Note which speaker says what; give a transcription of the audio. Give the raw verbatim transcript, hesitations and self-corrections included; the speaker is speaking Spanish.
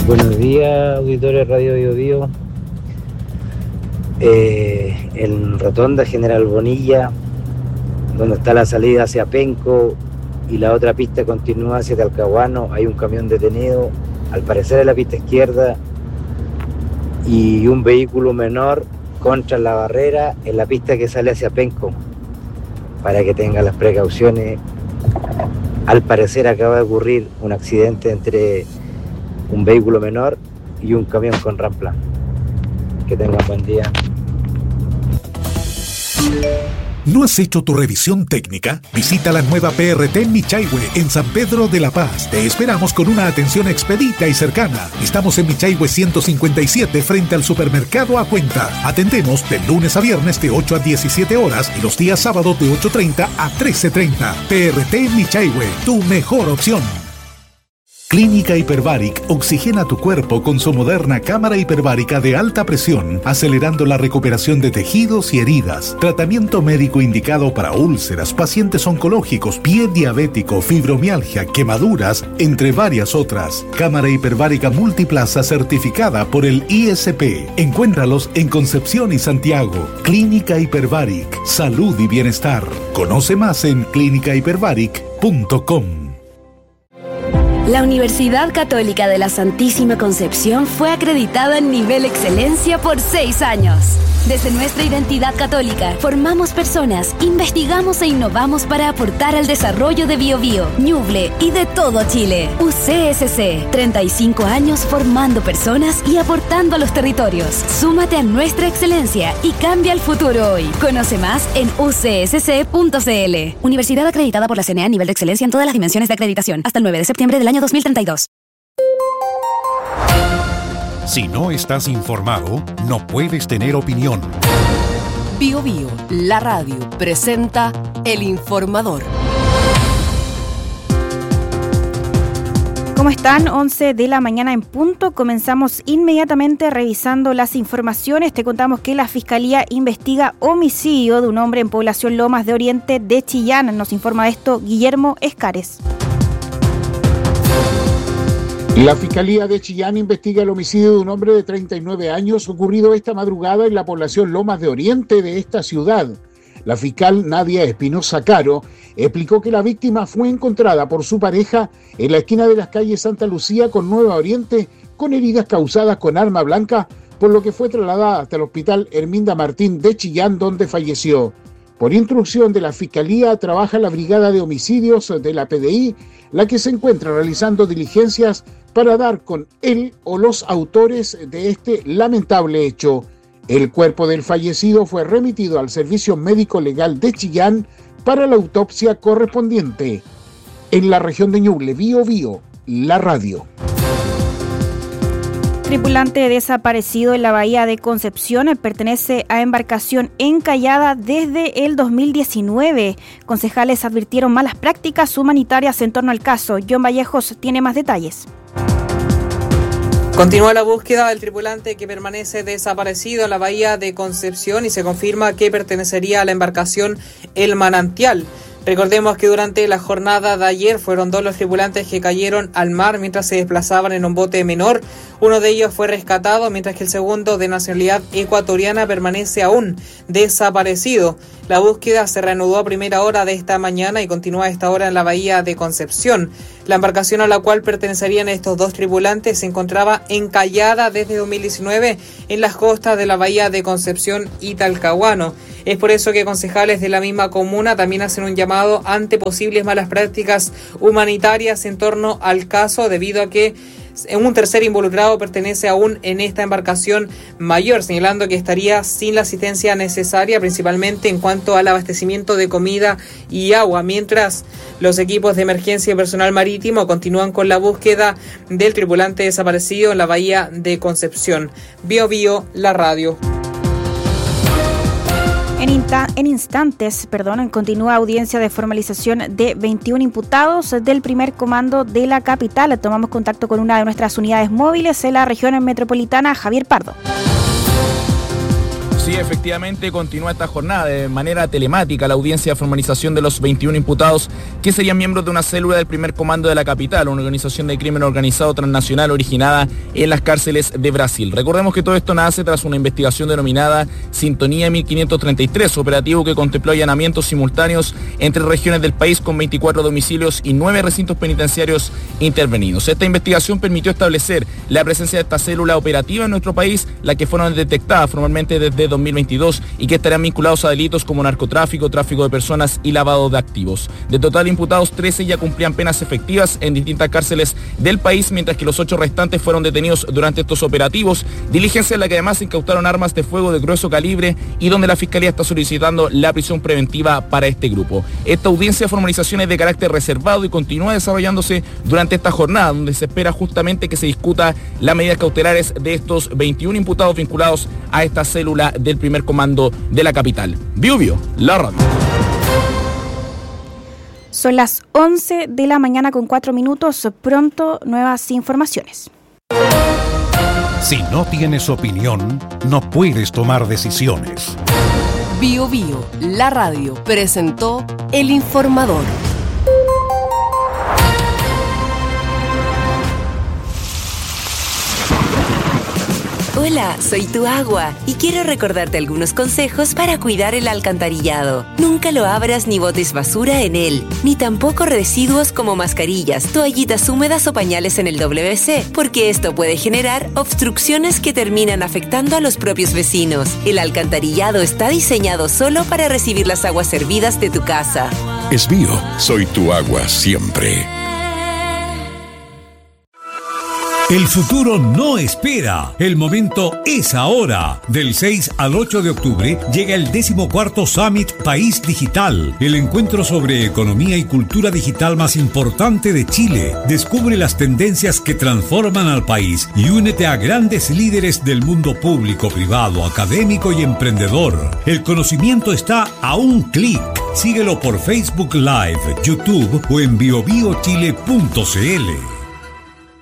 Speaker 1: Buenos días, auditores Radio Bio Bio. Eh, en Rotonda General Bonilla, donde está la salida hacia Penco y la otra pista continúa hacia Talcahuano, hay un camión detenido, al parecer en la pista izquierda, y un vehículo menor contra la barrera en la pista que sale hacia Penco, para que tengan las precauciones. Al parecer acaba de ocurrir un accidente entre un vehículo menor y un camión con rampla. Que tengan buen día.
Speaker 2: ¿No has hecho tu revisión técnica? Visita la nueva P R T Michaihue en San Pedro de la Paz. Te esperamos con una atención expedita y cercana. Estamos en Michaihue ciento cincuenta y siete frente al supermercado A Cuenta. Atendemos de lunes a viernes de ocho a diecisiete horas y los días sábados de ocho treinta a trece treinta. P R T Michaihue, tu mejor opción. Clínica Hyperbaric oxigena tu cuerpo con su moderna cámara hiperbárica de alta presión, acelerando la recuperación de tejidos y heridas. Tratamiento médico indicado para úlceras, pacientes oncológicos, pie diabético, fibromialgia, quemaduras, entre varias otras. Cámara hiperbárica multiplaza certificada por el I S P. Encuéntralos en Concepción y Santiago. Clínica Hyperbaric, salud y bienestar. Conoce más en clínica hyperbaric punto com.
Speaker 3: La Universidad Católica de la Santísima Concepción fue acreditada en nivel excelencia por seis años. Desde nuestra identidad católica, formamos personas, investigamos e innovamos para aportar al desarrollo de Biobío, Ñuble y de todo Chile. U C S C, treinta y cinco años formando personas y aportando a los territorios. Súmate a nuestra excelencia y cambia el futuro hoy. Conoce más en u c s c punto c l. Universidad acreditada por la C N E A a nivel de excelencia en todas las dimensiones de acreditación. Hasta el nueve de septiembre del año dos mil treinta y dos.
Speaker 2: Si no estás informado, no puedes tener opinión.
Speaker 4: Bio Bio, la radio, presenta El Informador.
Speaker 5: ¿Cómo están? once de la mañana en punto. Comenzamos inmediatamente revisando las informaciones. Te contamos que la Fiscalía investiga homicidio de un hombre en población Lomas de Oriente de Chillán. Nos informa de esto Guillermo Escares.
Speaker 6: La Fiscalía de Chillán investiga el homicidio de un hombre de treinta y nueve años ocurrido esta madrugada en la población Lomas de Oriente de esta ciudad. La fiscal Nadia Espinosa Caro explicó que la víctima fue encontrada por su pareja en la esquina de las calles Santa Lucía con Nueva Oriente con heridas causadas con arma blanca, por lo que fue trasladada hasta el hospital Herminda Martín de Chillán, donde falleció. Por instrucción de la Fiscalía trabaja la Brigada de Homicidios de la P D I, la que se encuentra realizando diligencias para dar con él o los autores de este lamentable hecho. El cuerpo del fallecido fue remitido al Servicio Médico Legal de Chillán para la autopsia correspondiente. En la región de Ñuble, Bio Bio, la radio.
Speaker 5: Tripulante desaparecido en la bahía de Concepción pertenece a embarcación encallada desde el dos mil diecinueve. Concejales advirtieron malas prácticas humanitarias en torno al caso. John Vallejos tiene más detalles.
Speaker 7: Continúa la búsqueda del tripulante que permanece desaparecido en la bahía de Concepción y se confirma que pertenecería a la embarcación El Manantial. Recordemos que durante la jornada de ayer fueron dos los tripulantes que cayeron al mar mientras se desplazaban en un bote menor. Uno de ellos fue rescatado, mientras que el segundo, de nacionalidad ecuatoriana, permanece aún desaparecido. La búsqueda se reanudó a primera hora de esta mañana y continúa a esta hora en la bahía de Concepción. La embarcación a la cual pertenecerían estos dos tripulantes se encontraba encallada desde dos mil diecinueve en las costas de la bahía de Concepción y Talcahuano. Es por eso que concejales de la misma comuna también hacen un llamado ante posibles malas prácticas humanitarias en torno al caso, debido a que un tercer involucrado pertenece aún en esta embarcación mayor, señalando que estaría sin la asistencia necesaria, principalmente en cuanto al abastecimiento de comida y agua, mientras los equipos de emergencia y personal marítimo continúan con la búsqueda del tripulante desaparecido en la bahía de Concepción. Bio Bio, la radio.
Speaker 5: En, inta- en instantes, perdón, continúa audiencia de formalización de veintiún imputados del primer comando de la capital. Tomamos contacto con una de nuestras unidades móviles en la región metropolitana, Javier Pardo.
Speaker 8: Sí, efectivamente continúa esta jornada de manera telemática la audiencia de formalización de los veintiún imputados que serían miembros de una célula del primer comando de la capital, una organización de crimen organizado transnacional originada en las cárceles de Brasil. Recordemos que todo esto nace tras una investigación denominada Sintonía mil quinientos treinta y tres, operativo que contempló allanamientos simultáneos entre regiones del país con veinticuatro domicilios y nueve recintos penitenciarios intervenidos. Esta investigación permitió establecer la presencia de esta célula operativa en nuestro país, la que fueron detectadas formalmente desde dos mil veintidós y que estarán vinculados a delitos como narcotráfico, tráfico de personas y lavado de activos. De total imputados, trece ya cumplían penas efectivas en distintas cárceles del país, mientras que los ocho restantes fueron detenidos durante estos operativos, diligencia en la que además se incautaron armas de fuego de grueso calibre y donde la Fiscalía está solicitando la prisión preventiva para este grupo. Esta audiencia de formalización es de carácter reservado y continúa desarrollándose durante esta jornada, donde se espera justamente que se discuta las medidas cautelares de estos veintiún imputados vinculados a esta célula del primer comando de la capital. Bio Bio, la radio.
Speaker 5: Son las once de la mañana con cuatro minutos. Pronto nuevas informaciones.
Speaker 2: Si no tienes opinión, no puedes tomar decisiones.
Speaker 4: Bio Bio, la radio, presentó El Informador.
Speaker 9: Hola, soy tu agua y quiero recordarte algunos consejos para cuidar el alcantarillado. Nunca lo abras ni botes basura en él, ni tampoco residuos como mascarillas, toallitas húmedas o pañales en el doble ve ce, porque esto puede generar obstrucciones que terminan afectando a los propios vecinos. El alcantarillado está diseñado solo para recibir las aguas servidas de tu casa.
Speaker 10: Esbío, soy tu agua siempre.
Speaker 11: El futuro no espera, el momento es ahora. Del seis al ocho de octubre llega el decimocuarto Summit País Digital, el encuentro sobre economía y cultura digital más importante de Chile. Descubre las tendencias que transforman al país y únete a grandes líderes del mundo público, privado, académico y emprendedor. El conocimiento está a un clic. Síguelo por Facebook Live, YouTube o en bio bio chile punto c l.